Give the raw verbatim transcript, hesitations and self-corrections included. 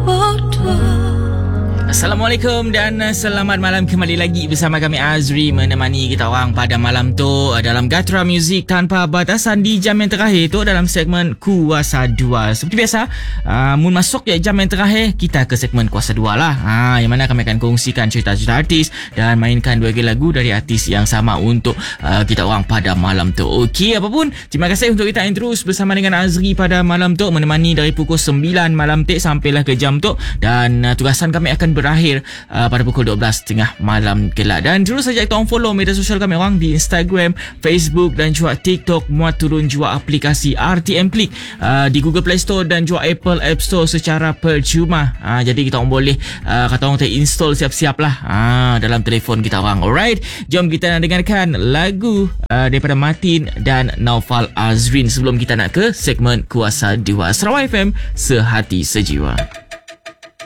Assalamualaikum dan selamat malam kembali lagi bersama kami Azri menemani kita orang pada malam tu dalam Gatra Music Tanpa Batasan di jam yang terakhir tu dalam segmen Kuasa dua. Seperti biasa, uh, mun masuk ya jam yang terakhir kita ke segmen Kuasa dua lah. Ha, yang mana kami akan kongsikan cerita-cerita artis dan mainkan dua lagu dari artis yang sama untuk uh, kita orang pada malam tu. Okey, apapun, terima kasih untuk kita yang terus bersama dengan Azri pada malam tu menemani dari pukul sembilan malam tu sampailah ke jam tu dan uh, tugasan kami akan ber berakhir uh, pada pukul dua belas tiga puluh malam kelak. Dan terus saja kita follow media sosial kami orang di Instagram, Facebook dan juga TikTok. Muat turun juga aplikasi R T M Klik uh, di Google Play Store dan juga Apple App Store secara percuma. Uh, jadi kita orang boleh uh, kata orang terinstall siap-siap lah uh, dalam telefon kita orang. Alright, jom kita nak dengarkan lagu uh, daripada Martin dan Naufal Azrin sebelum kita nak ke segmen Kuasa dua. Sarawak F M, sehati sejiwa.